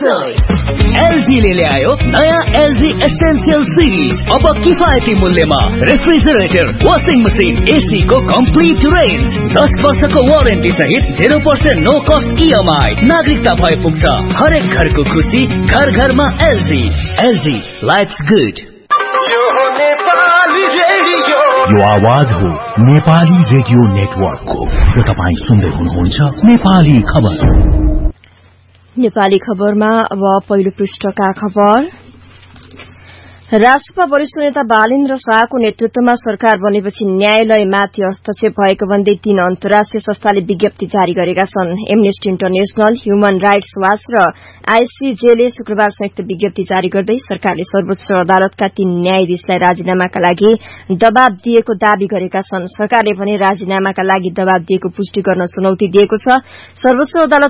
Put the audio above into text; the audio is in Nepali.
एलजी ले ल्यायो नयाँ एलजी एसेन्शियल सिरिज। अब किफायती मूल्यमा रेफ्रिजरेटर, वाशिङ मसिन, एसी को कम्प्लिट रेन्ज, 10 वर्षको वारेन्टी सहित 0% नो कस्ट EMI। नागरिकता भए पुग्छ। हरेक घरको खुसी, घर घरमा एलजी। LG lives good. यो आवाज हो नेपाली रेडियो नेटवर्कको र तपाईं सुन्दै हुनुहुन्छ नेपाली खबर। नेपाली खबरमा अब पहिलो पृष्ठका खबर। राष्ट्रपा वरिष्ठ नेता बालेन्द्र शाहको नेतृत्वमा सरकार बनेपछि न्यायालयमाथि हस्तक्षेप भएको भन्दै 3 अन्तर्राष्ट्रिय संस्थाले विज्ञप्ति जारी गरेका छन्। Amnesty international, human rights watch र आईसीजेले शुक्रबार संयुक्त विज्ञप्ति जारी गर्दै सरकारले सर्वोच्च अदालतका 3 न्यायाधीशलाई राजीनामाका लागि दबाव दिएको दावी गरेका छन्। सरकारले भने राजीनामाका लागि दबाव दिएको पुष्टि गर्न चुनौती दिएको छ। सर्वोच्च अदालत